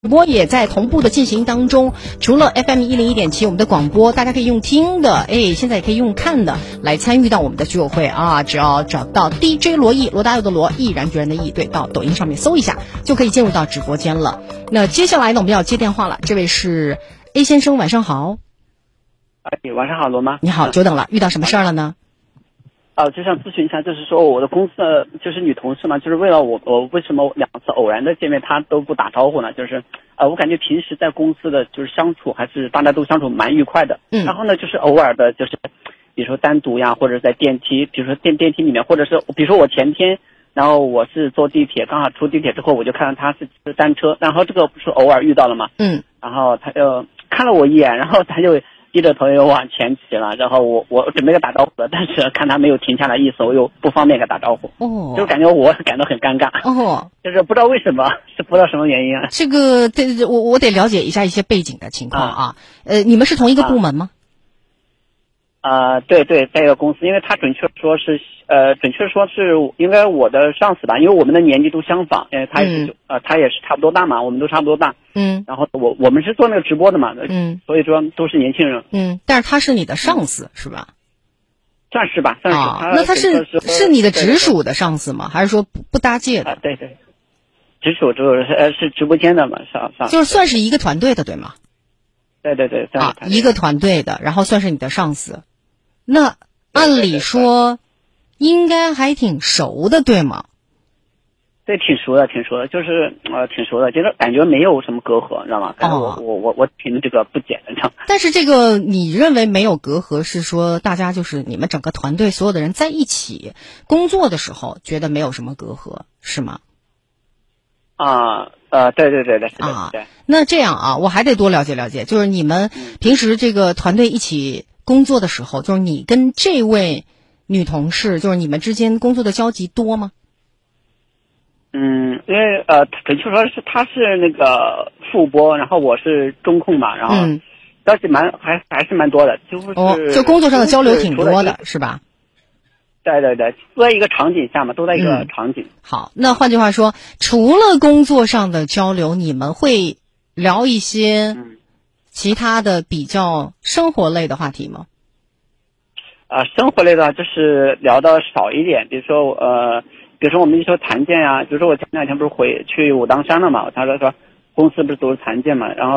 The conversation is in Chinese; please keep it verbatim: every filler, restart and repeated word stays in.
直播也在同步的进行当中，除了 F M 一零一点七我们的广播，大家可以用听的，哎，现在也可以用看的来参与到我们的居委会啊！只要找到 D J 罗毅，罗大佑的罗，毅然决然的毅，对，到抖音上面搜一下就可以进入到直播间了。那接下来呢，我们要接电话了，这位是 A 先生，晚上好。 哎，晚上好，罗妈。 你好，久等了，遇到什么事儿了呢？ 啊，就想咨询一下，就是说我的公司的就是女同事嘛，就是为了我，我为什么两次偶然的见面她都不打招呼呢？就是呃，我感觉平时在公司的就是相处还是大家都相处蛮愉快的。嗯。然后呢，就是偶尔的，就是比如说单独呀，或者在电梯，比如说电电梯里面，或者是比如说我前天，然后我是坐地铁，刚好出地铁之后，我就看到她是骑单车，然后这个不是偶尔遇到了嘛。嗯。然后她就看了我一眼，然后她就低着头又往前骑了，然后我我准备给他打招呼了，但是看他没有停下来意思，我又不方便给他打招呼，哦，就感觉我感到很尴尬，哦，就是不知道为什么，是不知道什么原因啊。 这个对，我我得了解一下一些背景的情况啊。啊呃，你们是同一个部门吗？ 啊、呃，对对，在一个公司，因为他准确说是呃，准确说是应该我的上司吧，因为我们的年纪都相仿，呃，他也是、嗯、呃，他也是差不多大嘛，我们都差不多大，嗯，然后我我们是做那个直播的嘛，嗯，所以说都是年轻人， 嗯，但是他是你的上司、嗯、是吧？ 算是吧，算是。 啊、那他是是你的直属的上司吗？还是说不不搭界的？ 啊，对对，直属就是呃是直播间的嘛，上上就是算是一个团队的对吗？ 对对对， 啊，一个团队的，然后算是你的上司。那按理说应该还挺熟的对吗？ 对，挺熟的挺熟的，就是呃挺熟的，就是感觉没有什么隔阂，知道吗？但是我、哦、我我我挺这个不解的，知道吗？ 但是这个你认为没有隔阂，是说大家就是你们整个团队所有的人在一起工作的时候觉得没有什么隔阂是吗？ 啊呃对对对对是的啊对。 那这样啊，我还得多了解了解，就是你们平时这个团队一起工作的时候，就是你跟这位女同事，就是你们之间工作的交集多吗？ 嗯，因为呃，准确说是他是那个副播，然后我是中控嘛，然后交集蛮还还是蛮多的，几乎是、 哦、就工作上的交流挺多的，是吧？ 对对对，都在一个场景下嘛，都在一个场景。 嗯、好，那换句话说，除了工作上的交流，你们会聊一些其他的比较生活类的话题吗？ 啊、呃，生活类的就是聊的少一点，比如说呃，比如说我们一说团建呀、啊，比如说我前两天不是回去武当山了嘛，他说说公司不是都是团建嘛，然后。